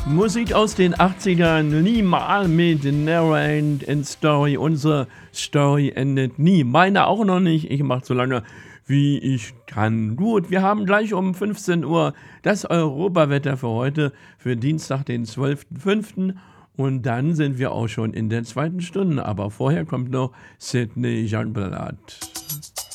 Musik aus den 80ern, niemal mit Never End Story. Unsere Story endet nie. Meine auch noch nicht. Ich mache so lange, wie ich kann. Gut, wir haben gleich um 15 Uhr das Europawetter für heute, für Dienstag, den 12.05. Und dann sind wir auch schon in der zweiten Stunde. Aber vorher kommt noch Sydney Jeanblatt.